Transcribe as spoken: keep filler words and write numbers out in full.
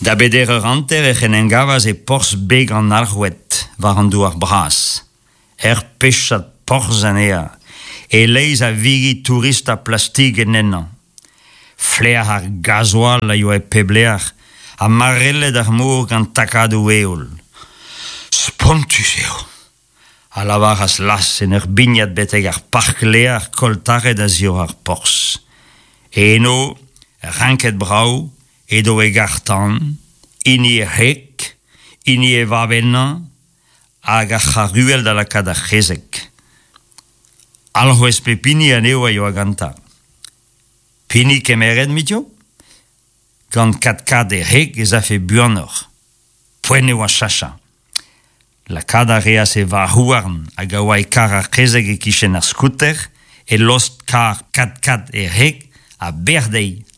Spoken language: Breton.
Da beder ranter e genengavas e pors beg an arwet war an douar bras. Er pechat pors an ea, e leiz a vigi turista plastik en ennan. Fler ar gazoal a jo e peblear, a marrelle d'ar mour gant takadou eol. Spontus eo. A lavar as las en ur bignat beteg ar park lear koltaret a zio ar pors. E eno, ranket brau, edo e gartan, ini e hek, ini e vavenna, hag a charuel da la kad a chezek. Alho es pepini an eo a jo a ganta. Pini kemeret mitio? Gant kad kad e hek ez a fe buanor. Poen eo a chacha. La kad a reas e va huarn hag a oa e kar a chezek e kishen ar scooter, e lost kar kad kad e hek a berdei